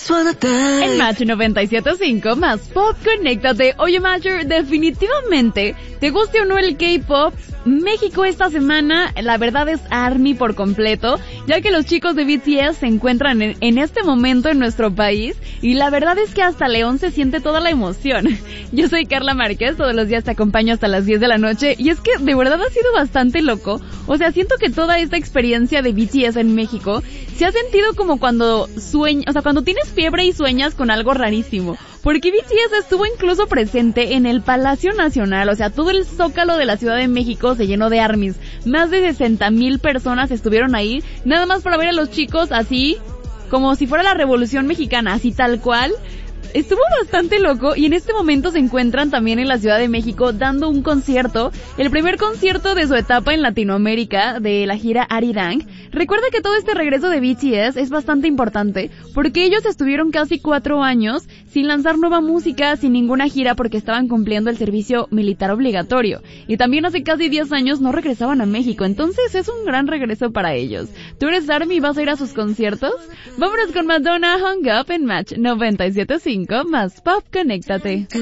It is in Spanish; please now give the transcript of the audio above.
En Match 97.5 más Pop, conéctate. Oye, Matcher, definitivamente, te guste o no el K-Pop, México esta semana, la verdad es ARMY por completo, ya que los chicos de BTS se encuentran en este momento en nuestro país, y la verdad es que hasta León se siente toda la emoción. Yo soy Carla Márquez, todos los días te acompaño hasta las 10 de la noche, y es que de verdad ha sido bastante loco. O sea, siento que toda esta experiencia de BTS en México se ha sentido como cuando cuando tienes fiebre y sueñas con algo rarísimo. Porque BTS estuvo incluso presente en el Palacio Nacional, o sea, todo el zócalo de la Ciudad de México se llenó de ARMYs. Más de 60,000 personas estuvieron ahí, nada más para ver a los chicos así, como si fuera la Revolución Mexicana, así tal cual. Estuvo bastante loco y en este momento se encuentran también en la Ciudad de México dando un concierto, el primer concierto de su etapa en Latinoamérica de la gira Arirang. Recuerda que todo este regreso de BTS es bastante importante porque ellos estuvieron casi 4 años sin lanzar nueva música, sin ninguna gira porque estaban cumpliendo el servicio militar obligatorio y también hace casi 10 años no regresaban a México, entonces es un gran regreso para ellos. ¿Tú eres ARMY y vas a ir a sus conciertos? Vámonos con Madonna, Hung Up en Match 97.5 más Pop, conéctate.